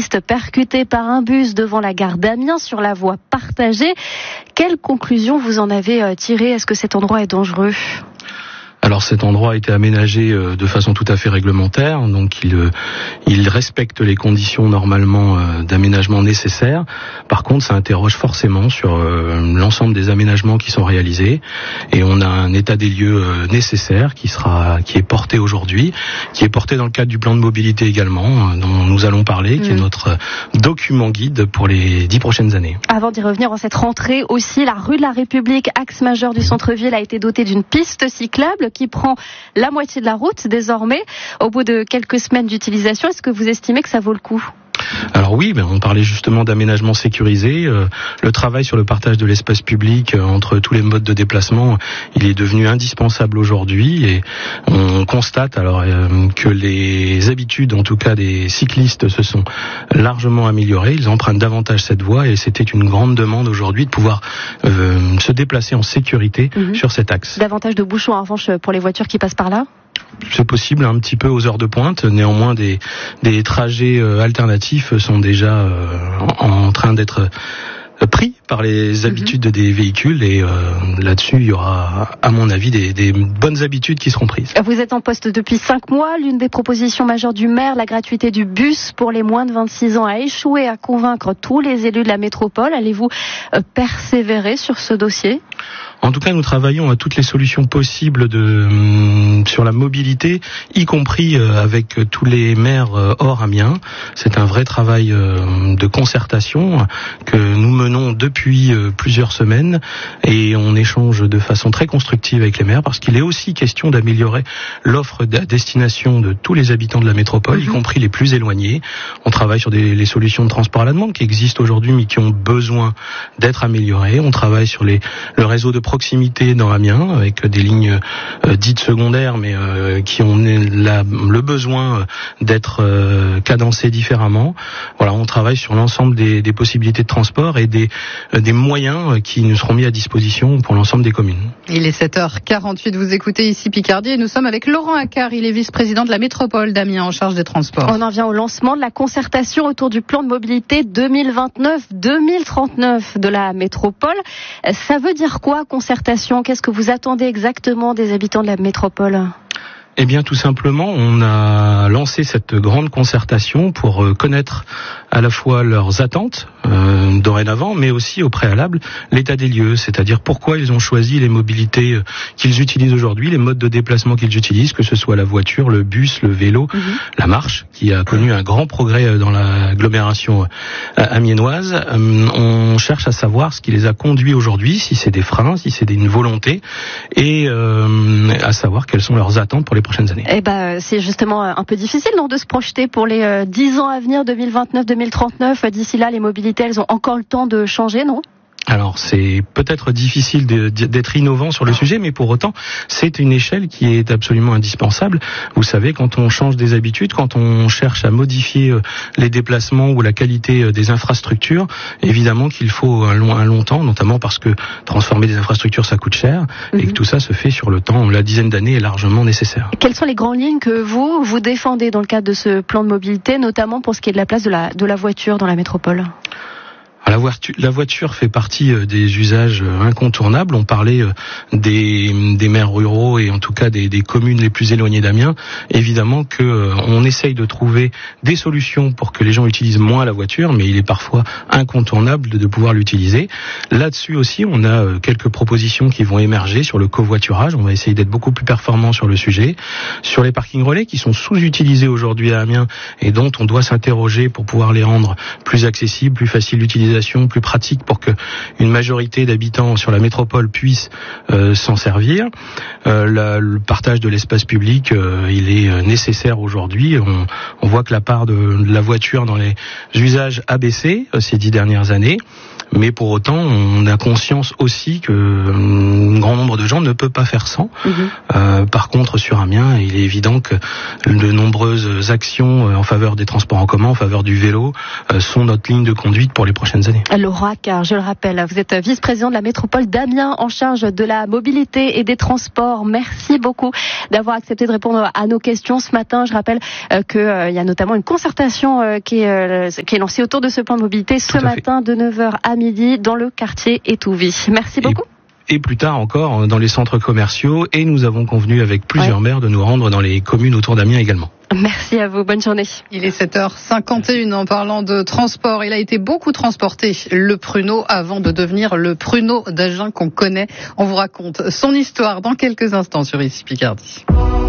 cycliste percuté par un bus devant la gare d'Amiens sur la voie partagée. Quelle conclusion vous en avez tirée ? Est-ce que cet endroit est dangereux ? Alors cet endroit a été aménagé de façon tout à fait réglementaire, donc il respecte les conditions normalement d'aménagement nécessaires. Par contre, ça interroge forcément sur l'ensemble des aménagements qui sont réalisés, et on a un état des lieux nécessaire qui est porté aujourd'hui, qui est porté dans le cadre du plan de mobilité également, dont nous allons parler, qui est notre document guide pour les 10 prochaines années. Avant d'y revenir, en cette rentrée aussi, la rue de la République, axe majeur du centre-ville, a été dotée d'une piste cyclable qui prend la moitié de la route désormais. Au bout de quelques semaines d'utilisation, est-ce que vous estimez que ça vaut le coup ? Alors oui, on parlait justement d'aménagement sécurisé. Le travail sur le partage de l'espace public entre tous les modes de déplacement, il est devenu indispensable aujourd'hui, et on constate alors que les habitudes, en tout cas des cyclistes, se sont largement améliorées. Ils empruntent davantage cette voie, et c'était une grande demande aujourd'hui de pouvoir se déplacer en sécurité sur cet axe. Davantage de bouchons en revanche pour les voitures qui passent par là ? C'est possible un petit peu aux heures de pointe. Néanmoins, des trajets alternatifs sont déjà en train d'être pris par les habitudes des véhicules, et là-dessus, il y aura, à mon avis, des bonnes habitudes qui seront prises. Vous êtes en poste depuis 5 mois. L'une des propositions majeures du maire, la gratuité du bus pour les moins de 26 ans, a échoué à convaincre tous les élus de la métropole. Allez-vous persévérer sur ce dossier ? En tout cas, nous travaillons à toutes les solutions possibles sur la mobilité, y compris avec tous les maires hors Amiens. C'est un vrai travail de concertation que nous menons depuis plusieurs semaines, et on échange de façon très constructive avec les maires, parce qu'il est aussi question d'améliorer l'offre à destination de tous les habitants de la métropole, y compris les plus éloignés. On travaille sur les solutions de transport à la demande qui existent aujourd'hui, mais qui ont besoin d'être améliorées. On travaille sur le réseau de proximité dans Amiens, avec des lignes dites secondaires, mais qui ont le besoin d'être cadencées différemment. Voilà, on travaille sur l'ensemble des possibilités de transport et des moyens qui nous seront mis à disposition pour l'ensemble des communes. Il est 7h48, vous écoutez ici Picardie, et nous sommes avec Laurent Accard, il est vice-président de la métropole d'Amiens en charge des transports. On en vient au lancement de la concertation autour du plan de mobilité 2029-2039 de la métropole. Ça veut dire quoi, concertation ? Qu'est-ce que vous attendez exactement des habitants de la métropole ? Eh bien, tout simplement, on a lancé cette grande concertation pour connaître à la fois leurs attentes dorénavant, mais aussi au préalable l'état des lieux, c'est-à-dire pourquoi ils ont choisi les mobilités qu'ils utilisent aujourd'hui, les modes de déplacement qu'ils utilisent, que ce soit la voiture, le bus, le vélo, la marche, qui a connu un grand progrès dans l'agglomération amiénoise. On cherche à savoir ce qui les a conduits aujourd'hui, si c'est des freins, si c'est une volonté, et à savoir quelles sont leurs attentes pour les prochaines années. Eh ben, c'est justement un peu difficile, non, de se projeter pour les 10 ans à venir, 2029-2039. D'ici là, les mobilités, elles ont encore le temps de changer, non ? Alors, c'est peut-être difficile d'être innovant sur le sujet, mais pour autant, c'est une échelle qui est absolument indispensable. Vous savez, quand on change des habitudes, quand on cherche à modifier les déplacements ou la qualité des infrastructures, évidemment qu'il faut un long temps, notamment parce que transformer des infrastructures, ça coûte cher, et que tout ça se fait sur le temps. La dizaine d'années est largement nécessaire. Quelles sont les grandes lignes que vous défendez dans le cadre de ce plan de mobilité, notamment pour ce qui est de la place de la voiture dans la métropole ? La voiture fait partie des usages incontournables. On parlait des maires ruraux et en tout cas des communes les plus éloignées d'Amiens. Évidemment que on essaye de trouver des solutions pour que les gens utilisent moins la voiture, mais il est parfois incontournable de pouvoir l'utiliser. Là-dessus aussi, on a quelques propositions qui vont émerger sur le covoiturage. On va essayer d'être beaucoup plus performant sur le sujet. Sur les parkings relais qui sont sous-utilisés aujourd'hui à Amiens et dont on doit s'interroger pour pouvoir les rendre plus accessibles, plus faciles d'utilisation, plus pratique pour que une majorité d'habitants sur la métropole puissent s'en servir. Le partage de l'espace public, il est nécessaire aujourd'hui. On voit que la part de la voiture dans les usages a baissé ces 10 dernières années. Mais pour autant, on a conscience aussi que un grand nombre de gens ne peut pas faire sans. Par contre, sur Amiens, il est évident que de nombreuses actions en faveur des transports en commun, en faveur du vélo, sont notre ligne de conduite pour les prochaines années. Laurent Accard, je le rappelle, vous êtes vice-président de la métropole d'Amiens en charge de la mobilité et des transports. Merci beaucoup d'avoir accepté de répondre à nos questions ce matin. Je rappelle qu'il y a notamment une concertation qui est lancée autour de ce plan de mobilité ce matin de 9h à midi dans le quartier Étouvie. Merci beaucoup. Et plus tard encore dans les centres commerciaux, et nous avons convenu avec plusieurs maires de nous rendre dans les communes autour d'Amiens également. Merci à vous, bonne journée. Il est 7h51 en parlant de transport. Il a été beaucoup transporté, le pruneau, avant de devenir le pruneau d'Agen qu'on connaît. On vous raconte son histoire dans quelques instants sur ICI Picardie.